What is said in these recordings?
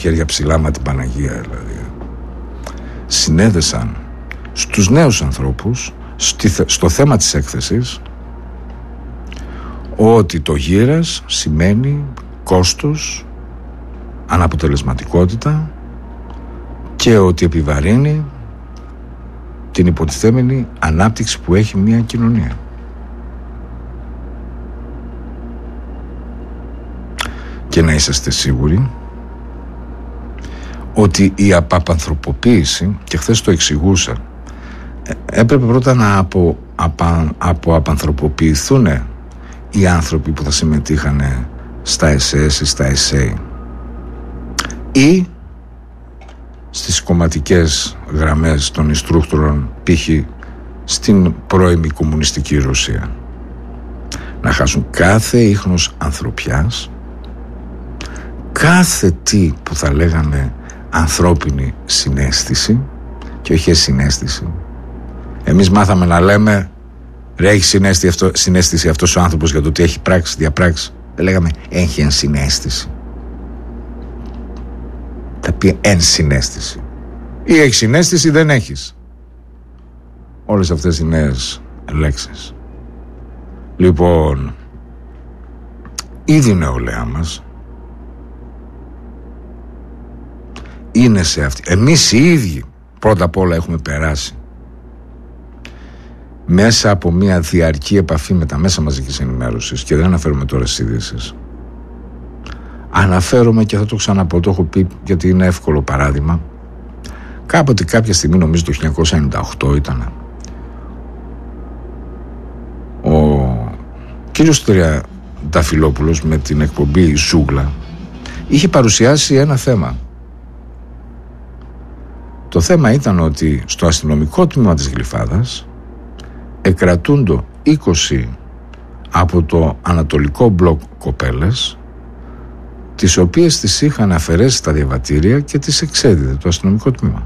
χέρια ψηλά μα την Παναγία δηλαδή, συνέδεσαν στους νέους ανθρώπους στο θέμα της έκθεσης ότι το γύρας σημαίνει κόστος, αναποτελεσματικότητα και ότι επιβαρύνει την υποτιθέμενη ανάπτυξη που έχει μια κοινωνία. Και να είσαστε σίγουροι ότι η απανθρωποποίηση, και χθες το εξηγούσα, έπρεπε πρώτα να απανθρωποποιηθούν οι άνθρωποι που θα συμμετείχαν στα SS ή στα SA ή στις κομματικές γραμμές των ιστρούκτορων, π.χ. στην πρώιμη κομμουνιστική Ρωσία. Να χάσουν κάθε ίχνος ανθρωπιάς, κάθε τι που θα λέγαμε ανθρώπινη συναίσθηση, και όχι συναίσθηση. Εμείς μάθαμε να λέμε ρε, έχει συναίσθηση αυτός ο άνθρωπος για το τι έχει πράξει, διαπράξει. Δεν λέγαμε έχει ενσυναίσθηση. Θα πει ενσυναίσθηση. Ή έχει συναίσθηση ή δεν έχεις. Όλες αυτές οι νέες λέξεις. Λοιπόν, ήδη η νεολαία μας είναι σε αυτή. Εμείς οι ίδιοι πρώτα απ' όλα έχουμε περάσει μέσα από μια διαρκή επαφή με τα μέσα μαζικής ενημέρωσης, και δεν αναφέρομαι τώρα στις ειδήσεις. Αναφέρομαι, και θα το ξαναπώ, το έχω πει γιατί είναι εύκολο παράδειγμα. Κάποτε, κάποια στιγμή, νομίζω το 1998 ήταν, ο κύριος Τριανταφυλόπουλος με την εκπομπή Ζούγκλα είχε παρουσιάσει ένα θέμα. Το θέμα ήταν ότι στο αστυνομικό τμήμα της Γλυφάδας εκρατούντο 20 από το ανατολικό μπλοκ κοπέλες, τις οποίες τις είχαν αφαιρέσει στα διαβατήρια και τις εξέδιδε το αστυνομικό τμήμα.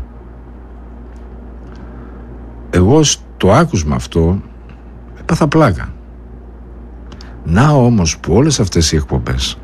Εγώ στο άκουσμα αυτό έπαθα πλάκα. Να όμως που όλες αυτές οι εκπομπές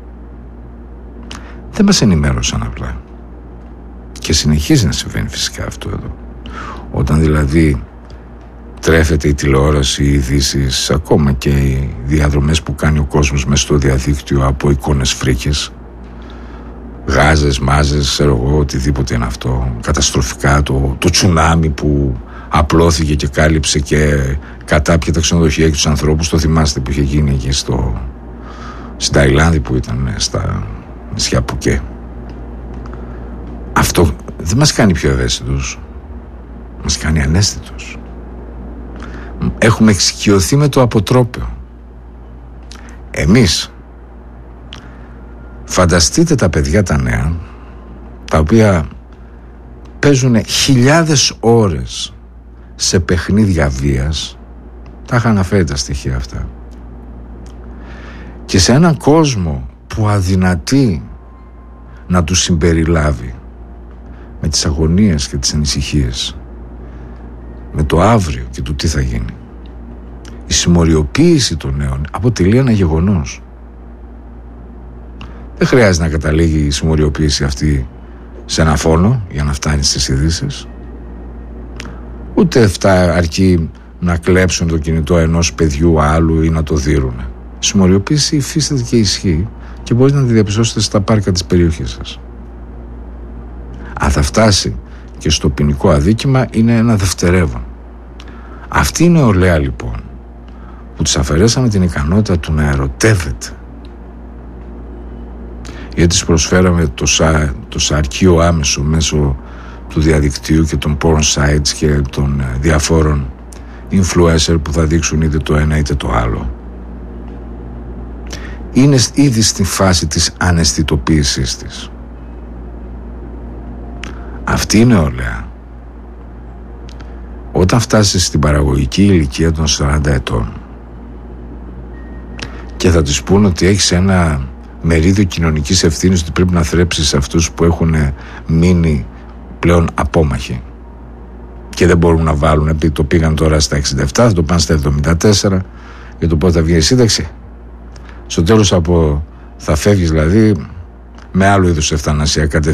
δεν μας ενημέρωσαν απλά. Και συνεχίζει να συμβαίνει φυσικά αυτό εδώ. Όταν δηλαδή τρέφεται η τηλεόραση, οι ειδήσεις, ακόμα και οι διαδρομές που κάνει ο κόσμος μέσα στο διαδίκτυο από εικόνες φρίκες, γάζες, μάζες, ξέρω εγώ, οτιδήποτε είναι αυτό, καταστροφικά, το τσουνάμι που απλώθηκε και κάλυψε και κατάπιε τα ξενοδοχεία και τους ανθρώπους. Το θυμάστε που είχε γίνει εκεί στην Ταϊλάνδη που ήταν, στα νησιά Πουκέ. Αυτό δεν μας κάνει πιο ευαίσθητους, μας κάνει αναίσθητους. Έχουμε εξοικειωθεί με το αποτρόπαιο. Εμείς, φανταστείτε τα παιδιά τα νέα, τα οποία παίζουν χιλιάδες ώρες σε παιχνίδια βίας, τα είχα αναφέρει τα στοιχεία αυτά, και σε έναν κόσμο που αδυνατεί να τους συμπεριλάβει με τις αγωνίες και τις ανησυχίες, με το αύριο και το τι θα γίνει. Η συμμοριοποίηση των νέων αποτελεί ένα γεγονός. Δεν χρειάζεται να καταλήγει η συμμοριοποίηση αυτή σε ένα φόνο για να φτάνει στις ειδήσεις. Ούτε αρκεί να κλέψουν το κινητό ενός παιδιού άλλου ή να το δείρουν. Η συμμοριοποίηση υφίσταται και ισχύει και μπορείτε να τη διαπιστώσετε στα πάρκα της περιοχής σας. Αν θα φτάσει και στο ποινικό αδίκημα, είναι ένα δευτερεύον. Αυτή η νεολαία λοιπόν που της αφαιρέσαμε την ικανότητα του να ερωτεύεται, γιατί της προσφέραμε το σαρκείο άμεσο μέσω του διαδικτύου και των porn sites και των διαφόρων influencer που θα δείξουν είτε το ένα είτε το άλλο, είναι ήδη στη φάση της αναισθητοποίησης της. Αυτή η νεολαία, όταν φτάσει στην παραγωγική ηλικία των 40 ετών και θα της πούν ότι έχεις ένα μερίδιο κοινωνικής ευθύνης, ότι πρέπει να θρέψεις αυτούς που έχουν μείνει πλέον απόμαχοι και δεν μπορούν να βάλουν, επειδή το πήγαν τώρα στα 67, θα το πάνε στα 74 για το πότε θα βγει η σύνταξη. Στο τέλος θα φεύγεις δηλαδή με άλλου είδους ευθανασία